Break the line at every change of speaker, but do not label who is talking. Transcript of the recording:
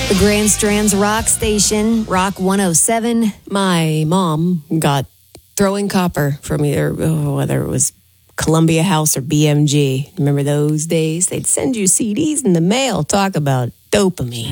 The Grand Strand's Rock Station, Rock 107. My mom got Throwing Copper from either, whether it was Columbia House or BMG. Remember those days? They'd send you CDs in the mail. Talk about dopamine.